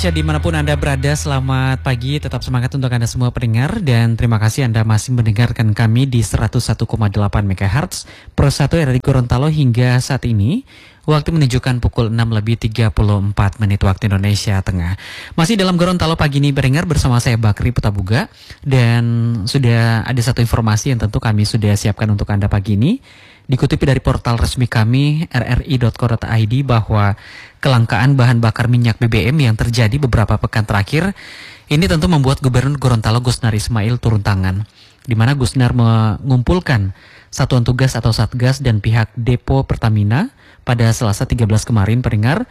Dimanapun Anda berada, selamat pagi, tetap semangat untuk Anda semua pendengar, dan terima kasih Anda masih mendengarkan kami di 101,8 MHz Pro 1 dari Gorontalo hingga saat ini. Waktu menunjukkan pukul 6:34 waktu Indonesia Tengah. Masih dalam Gorontalo pagi ini pendengar, bersama saya Bakri Putabuga, dan sudah ada satu informasi yang tentu kami sudah siapkan untuk Anda pagi ini. Dikutip dari portal resmi kami rri.co.id bahwa kelangkaan bahan bakar minyak BBM yang terjadi beberapa pekan terakhir ini tentu membuat Gubernur Gorontalo Gusnar Ismail turun tangan, di mana Gusnar mengumpulkan satuan tugas atau Satgas dan pihak Depo Pertamina pada Selasa 13 kemarin pendengar.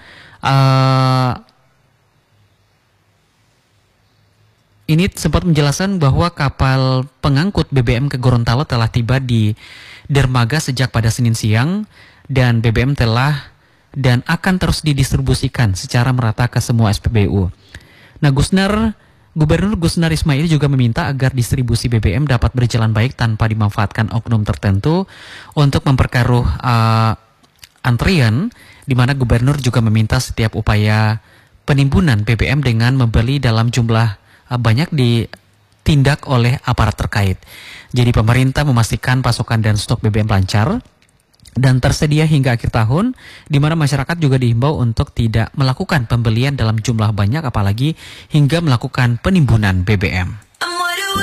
Ini sempat menjelaskan bahwa kapal pengangkut BBM ke Gorontalo telah tiba di dermaga sejak pada Senin siang, dan BBM telah dan akan terus didistribusikan secara merata ke semua SPBU. Nah, Gubernur Gusnar Ismail juga meminta agar distribusi BBM dapat berjalan baik tanpa dimanfaatkan oknum tertentu untuk memperkeruh antrian, di mana Gubernur juga meminta setiap upaya penimbunan BBM dengan membeli dalam jumlah banyak ditindak oleh aparat terkait. Jadi pemerintah memastikan pasokan dan stok BBM lancar dan tersedia hingga akhir tahun, di mana masyarakat juga dihimbau untuk tidak melakukan pembelian dalam jumlah banyak apalagi hingga melakukan penimbunan BBM.